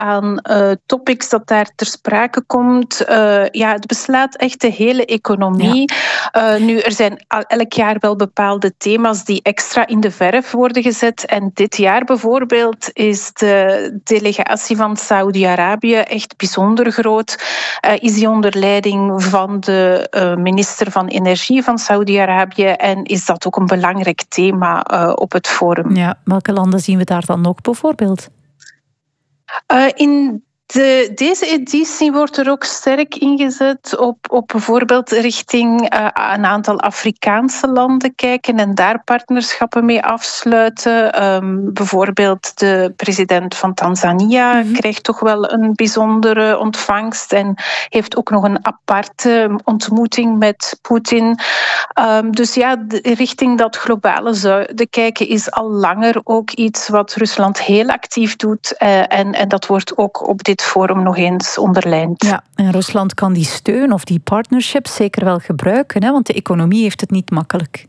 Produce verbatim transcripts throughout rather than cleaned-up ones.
aan uh, topics dat daar ter sprake komt. Uh, ja, het beslaat echt de hele economie. Ja. Uh, nu, er zijn elk jaar wel bepaalde thema's die extra in de verf worden gezet. En dit jaar bijvoorbeeld is de delegatie van Saudi-Arabië echt bijzonder groot. Uh, is die onder leiding van de uh, minister van Energie van Saudi-Arabië en is dat ook een belangrijk thema uh, op het forum. Ja, welke landen zien we daar dan ook bijvoorbeeld? Uh, in de, deze editie wordt er ook sterk ingezet op, op bijvoorbeeld richting uh, een aantal Afrikaanse landen kijken en daar partnerschappen mee afsluiten. Um, bijvoorbeeld de president van Tanzania mm-hmm. krijgt toch wel een bijzondere ontvangst en heeft ook nog een aparte ontmoeting met Poetin. Um, dus ja, de, richting dat globale zuiden kijken is al langer ook iets wat Rusland heel actief doet uh, en, en dat wordt ook op dit forum nog eens onderlijnd. Ja, en Rusland kan die steun of die partnerships zeker wel gebruiken, hè, want de economie heeft het niet makkelijk.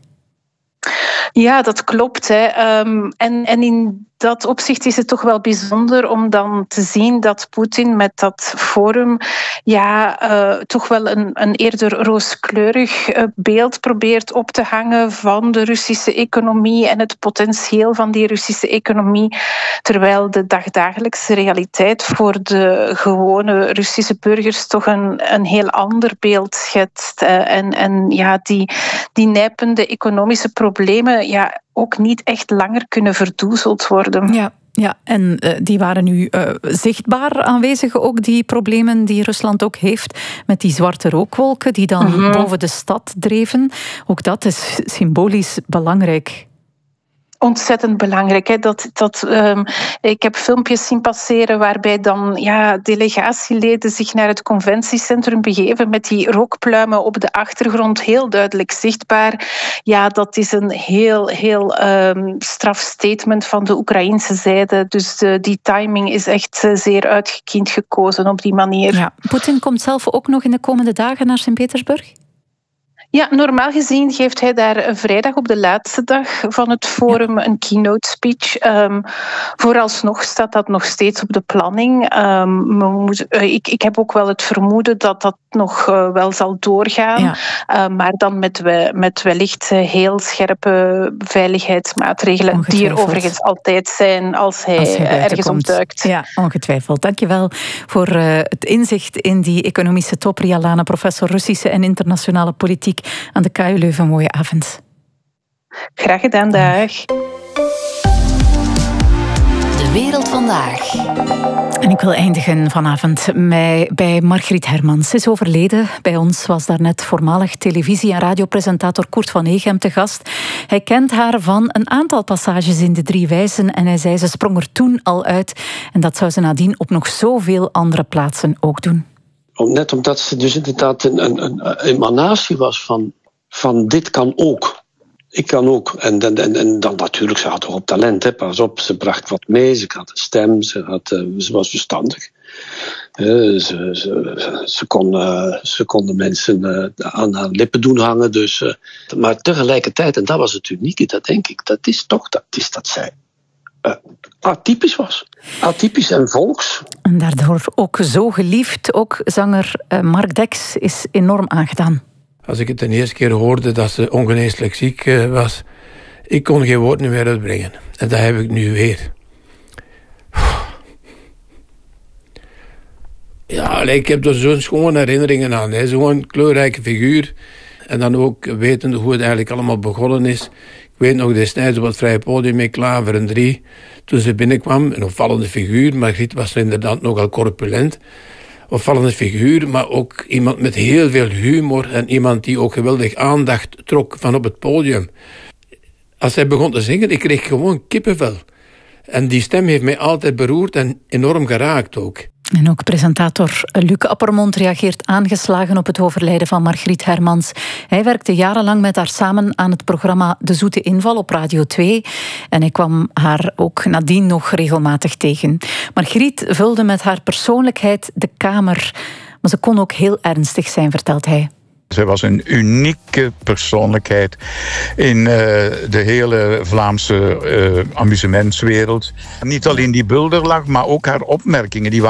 Ja, dat klopt. Hè. Um, en, en in dat opzicht is het toch wel bijzonder om dan te zien dat Poetin met dat forum ja, uh, toch wel een, een eerder rooskleurig uh, beeld probeert op te hangen van de Russische economie en het potentieel van die Russische economie, terwijl de dagdagelijkse realiteit voor de gewone Russische burgers toch een, een heel ander beeld schetst. Uh, en en ja, die, die nijpende economische problemen ja, ook niet echt langer kunnen verdoezeld worden. Ja, ja en uh, die waren nu uh, zichtbaar aanwezig, ook die problemen die Rusland ook heeft met die zwarte rookwolken die dan mm-hmm. boven de stad dreven. Ook dat is symbolisch belangrijk. Ontzettend belangrijk. Hè? Dat, dat, um, ik heb filmpjes zien passeren waarbij dan ja, delegatieleden zich naar het conventiecentrum begeven met die rookpluimen op de achtergrond heel duidelijk zichtbaar. Ja, dat is een heel, heel um, straf statement van de Oekraïnse zijde. Dus de, die timing is echt zeer uitgekiend gekozen op die manier. Ja, Poetin komt zelf ook nog in de komende dagen naar Sint-Petersburg? Ja, normaal gezien geeft hij daar vrijdag op de laatste dag van het forum ja. een keynote speech. Um, vooralsnog staat dat nog steeds op de planning. Um, we moeten, uh, ik, ik heb ook wel het vermoeden dat dat nog uh, wel zal doorgaan. Ja. Uh, maar dan met, we, met wellicht uh, heel scherpe veiligheidsmaatregelen. Die er overigens altijd zijn als hij, als hij ergens komt. Ontduikt. Ja, ongetwijfeld. Dankjewel voor uh, het inzicht in die economische top. Ria Lane, professor Russische en internationale politiek aan de K U Leuven. Mooie avond. Graag gedaan, dag. De wereld vandaag. En ik wil eindigen vanavond bij Margriet Hermans. Ze is overleden. Bij ons was daarnet voormalig televisie- en radiopresentator Koert van Egem te gast. Hij kent haar van een aantal passages in De Drie Wijzen en hij zei ze sprong er toen al uit. En dat zou ze nadien op nog zoveel andere plaatsen ook doen. Net omdat ze dus inderdaad een, een, een emanatie was van, van dit kan ook. Ik kan ook. En, en, en dan natuurlijk, ze had toch op talent, hè. Pas op, ze bracht wat mee, ze had een stem, ze, had, ze was verstandig. Uh, ze, ze, ze, kon, uh, ze kon de mensen uh, aan haar lippen doen hangen. Dus, uh, maar tegelijkertijd, en dat was het unieke, dat denk ik, dat is toch dat, is dat zij uh, atypisch was. Atypisch en volks. En daardoor ook zo geliefd. Ook zanger uh, Mark Dex is enorm aangedaan. Als ik het de eerste keer hoorde dat ze ongeneeslijk ziek uh, was, ik kon geen woord meer uitbrengen. En dat heb ik nu weer. Ja, ik heb er zo'n schone herinneringen aan. Hè. Zo'n kleurrijke figuur. En dan ook wetende hoe het eigenlijk allemaal begonnen is. Ik weet nog destijds op het Vrije Podium in Klaveren drie. Toen ze binnenkwam, een opvallende figuur. Margriet was inderdaad nogal corpulent. Opvallende figuur, maar ook iemand met heel veel humor. En iemand die ook geweldig aandacht trok van op het podium. Als zij begon te zingen, ik kreeg gewoon kippenvel. En die stem heeft mij altijd beroerd en enorm geraakt ook. En ook presentator Luc Appermont reageert aangeslagen op het overlijden van Margriet Hermans. Hij werkte jarenlang met haar samen aan het programma De Zoete Inval op Radio twee. En hij kwam haar ook nadien nog regelmatig tegen. Margriet vulde met haar persoonlijkheid de kamer. Maar ze kon ook heel ernstig zijn, vertelt hij. Zij was een unieke persoonlijkheid in uh, de hele Vlaamse uh, amusementswereld. Niet alleen die bulderlach, maar ook haar opmerkingen. Die waren